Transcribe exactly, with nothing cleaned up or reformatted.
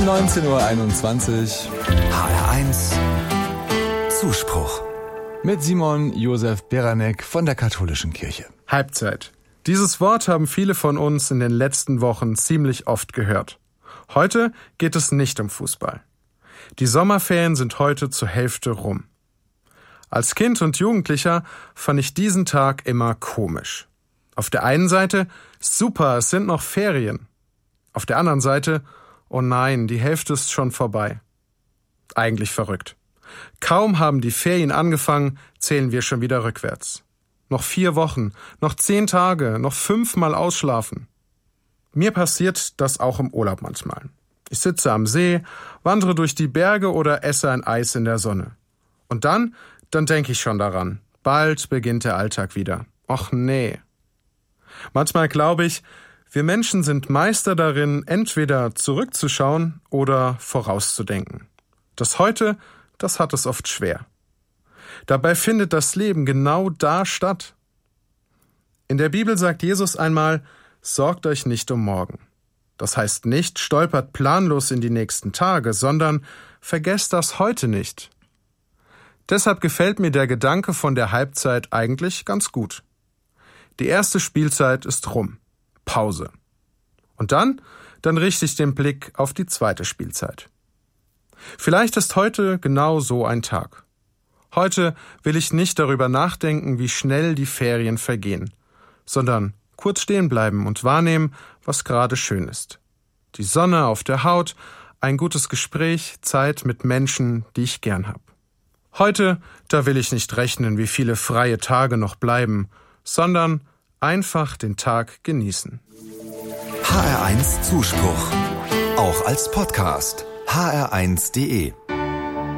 um neunzehn Uhr einundzwanzig. H R eins Zuspruch. Mit Simon Josef Beranek von der Katholischen Kirche. Halbzeit. Dieses Wort haben viele von uns in den letzten Wochen ziemlich oft gehört. Heute geht es nicht um Fußball. Die Sommerferien sind heute zur Hälfte rum. Als Kind und Jugendlicher fand ich diesen Tag immer komisch. Auf der einen Seite, super, es sind noch Ferien. Auf der anderen Seite, oh nein, die Hälfte ist schon vorbei. Eigentlich verrückt. Kaum haben die Ferien angefangen, zählen wir schon wieder rückwärts. Noch vier Wochen, noch zehn Tage, noch fünfmal ausschlafen. Mir passiert das auch im Urlaub manchmal. Ich sitze am See, wandere durch die Berge oder esse ein Eis in der Sonne. Und dann, dann denke ich schon daran. Bald beginnt der Alltag wieder. Och nee. Manchmal glaube ich, wir Menschen sind Meister darin, entweder zurückzuschauen oder vorauszudenken. Das Heute, das hat es oft schwer. Dabei findet das Leben genau da statt. In der Bibel sagt Jesus einmal, sorgt euch nicht um morgen. Das heißt nicht, stolpert planlos in die nächsten Tage, sondern vergesst das Heute nicht. Deshalb gefällt mir der Gedanke von der Halbzeit eigentlich ganz gut. Die erste Spielzeit ist rum. Pause. Und dann, dann richte ich den Blick auf die zweite Spielzeit. Vielleicht ist heute genau so ein Tag. Heute will ich nicht darüber nachdenken, wie schnell die Ferien vergehen, sondern kurz stehen bleiben und wahrnehmen, was gerade schön ist. Die Sonne auf der Haut, ein gutes Gespräch, Zeit mit Menschen, die ich gern hab. Heute, da will ich nicht rechnen, wie viele freie Tage noch bleiben, sondern einfach den Tag genießen. H R eins Zuspruch. Auch als Podcast. H R eins punkt de